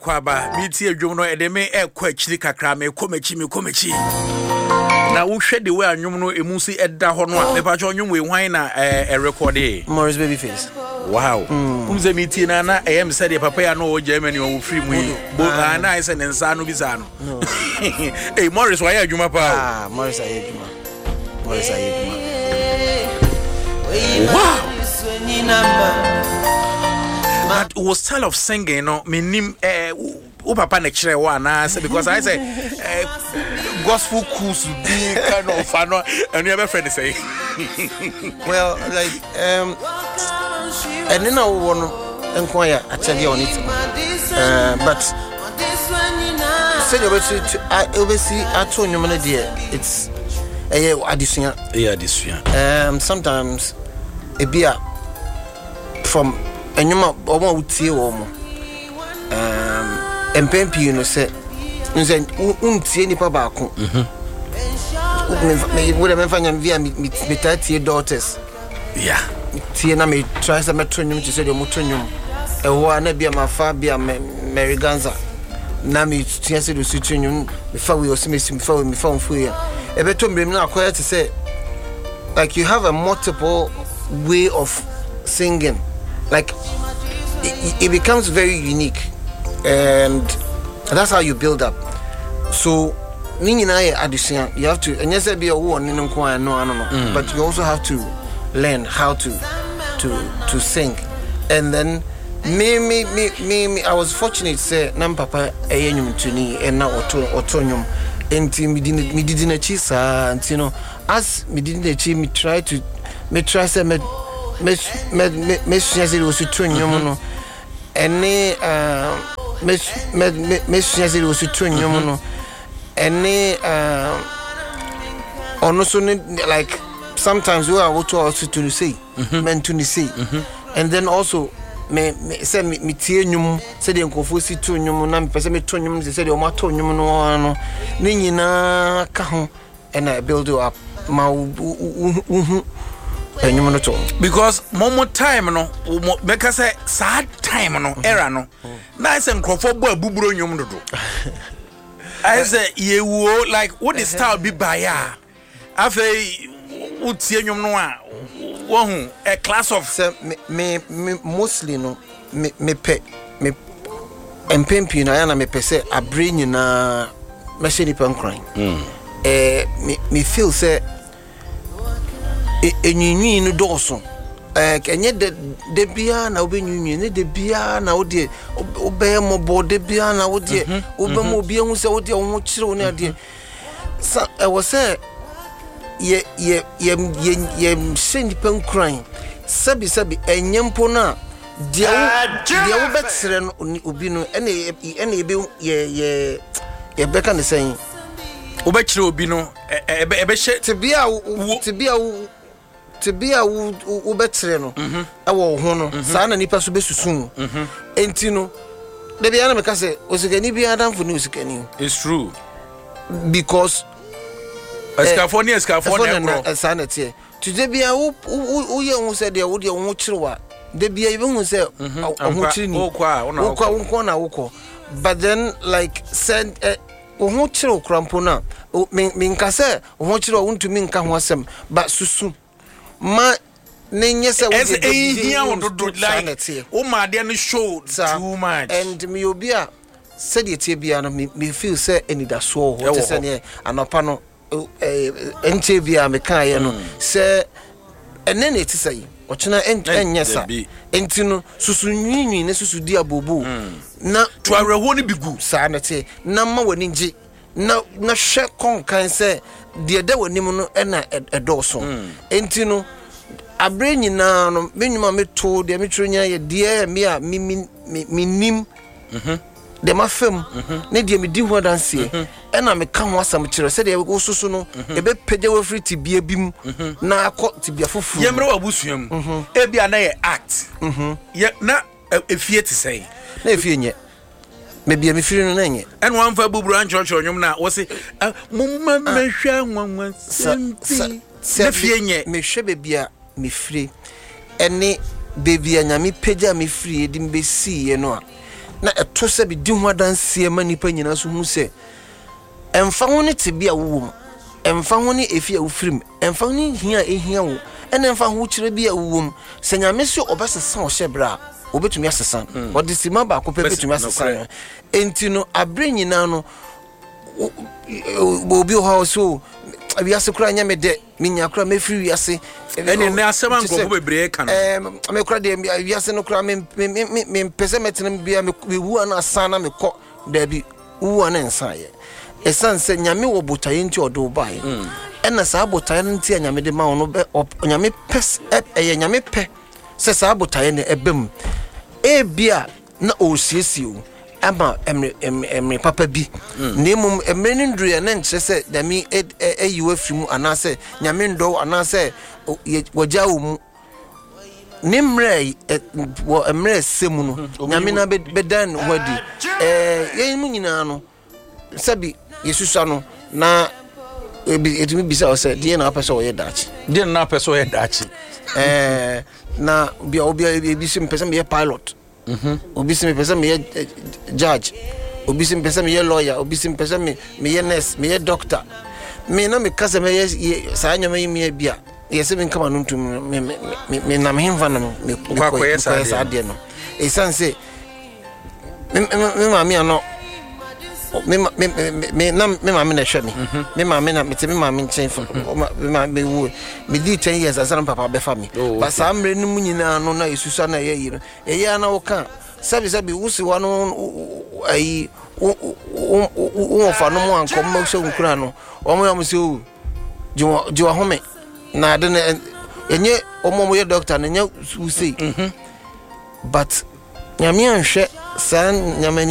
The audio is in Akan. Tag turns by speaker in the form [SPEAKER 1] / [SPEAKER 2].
[SPEAKER 1] kwaba miti adwom no edeme ekọ akiri kakra me komachi na wo hwe de we anwom no emusi edda ho no a me pa cho nwom we hwan na record e
[SPEAKER 2] Morris Babyface.
[SPEAKER 1] wow umze miti na em said papa ya no o Germany o free mu bo na I say nsa no bisa no hey Morris why adwuma pa
[SPEAKER 2] Morris ayedwuma
[SPEAKER 1] wow but was style of singing no menim o papa na kire wa na say because I say gospel cruise be kind of fun and you have a friend say
[SPEAKER 2] well like and then I want to inquire actually on it but say you see at home you there it's addition sometimes a beer from enyuma omo utie wo mo empempi you know say nze untie nipa ba ko me would have fanya via me 30 daughters
[SPEAKER 1] yeah
[SPEAKER 2] tie na me try say metonyum to say the motonyum e ho na bia mafa bia Meriganza na me tie say the sutonyum me fa we osimesi me fa mfu ya e beto mbrem na akoya to say like you have a multiple way of singing. Like it becomes very unique, and that's how you build up. So, you have to, and yes, be a one no, but you also have to learn how to sing, and then me. I was fortunate say nam papa eyenyum tuni and now otonyum, and me didn't achieve and you know as me didn't achieve me try say me suggest it was to no any me suggest it was to no any also like sometimes we are what to also to say meant to say and then also me say me tie nyum say de nkofo si to nyum na me pese me to nyum say de o ma to nyum no ni nyina ka ho and I build you up ma
[SPEAKER 1] because more time no make us say sad time no era no na say nkrofo bo abuburo nyum dodo I say ye wo like what the style be by ya afei utie nyum no a wo hu a class of
[SPEAKER 2] me mostly no me pe me empempi na ya na me pese abre nyina me shedi pan kran me feel say enyinyi no doso kenye de bia na obenyinyi ne de bia na ode obe mobo de bia na ode obe mo bia hu se ode ho kire wo ne ade sa e wo se ye sendi pen kran sabi enyempo na dia wo betre no obi no ene ebe ye beka ne sen
[SPEAKER 1] wo betre obi no ebe hye
[SPEAKER 2] tibia wo betre no ewo ho no sa na nipa so besusun enti no de bia na me ka se osikani bia danfo ni osikani
[SPEAKER 1] it's true
[SPEAKER 2] because
[SPEAKER 1] Escafoni
[SPEAKER 2] sa na tie today bia wo ye hu se de wo de wo kirewa de bia ye hu se ho kire ni wo na wo but then like send wo ho kire okrampo na me nka se wo ho kire wo ntumi nka ho asem but susu ma nenye se
[SPEAKER 1] wo de hia wo do like o ma de no show too much
[SPEAKER 2] and me obia said the tie bia no me feel say enida so ho te se ne anopa no ente bia me kan ye no se ene ne ti sai ochina enye sa enti no susu nwinwi ne susu di abobo na
[SPEAKER 1] to areho ne bigu
[SPEAKER 2] sa na tie na ma wani ngi na hwe kon kan se de da wani mu no na edoso enti no abre nyina no menwuma meto de metronya ye de me a minim de mafem ne de medi ho danse na me ka ho asam kire se de wo susu no e be pege we free tibia bim na akọ tibia fofu
[SPEAKER 1] ye mre wabusuam e bia na ye act ye na efie ti sei
[SPEAKER 2] na efie nye me bia me firi no na nye
[SPEAKER 1] en wan fa buburu an chọchọ nyum na wo se mumma mehwa nwanwa sempi na fie nye
[SPEAKER 2] me hwe be bia me firi ene bebia nyame pega me firi edi mbesi ye no a na eto se bi di ho adanse ma nipa nyina so hu se emfa ho ne te bia wo mu emfa ho ne efi a wo firim emfa ho ne hia ehia wo ene emfa ho kire bia wo mu se nyame so obesesa o hyebra obetumi asesa odi sima ba ko betumi asesa enti no abre nyina no obi ho so wiase kura nya me de minya kura me free wiase
[SPEAKER 1] ene na asema nkofo bebre ka no
[SPEAKER 2] me kura de wiase no kura me pese metenem bia me wu ana asana me ko da bi wu ana nsaye esanse nyame wo botaye nti odo bae ena sa botaye nti nyame de ma ono be nyame pes nyame pe se sa botaye ne ebem bia na osiesio ama emre papa bi nemum emre ne ndru ya na nche se dami eyiwa fimu anase nyame ndo anase wajawo mu nimre wo emre semu no nyame na bedan wadi yemu nyina no sabi yesusa no na etumi bisa o se die na apese o ye dachi
[SPEAKER 1] die na apese o ye dachi
[SPEAKER 2] na obi ebisim pese me pilot obisim pese me judge obisim pese me lawyer obisim pese me nurse me doctor me na me kase me sa anyama yi bia yese me kama nuntum me na me hemfa na me
[SPEAKER 1] ko yesa
[SPEAKER 2] de no esanse me mami ano me mami na hwe me mami na me mami nchen fo me wu me di 10 years asana papa be fa me ba sa amre no munyina no na yesusa na ye yiro ye na wo kan sabi wusi wano ai wo fa no mo anko mo se nkura no o mo yam se o jiwa home na de enye o mo ye doctor na nya wusi but nyame anhwe san nyame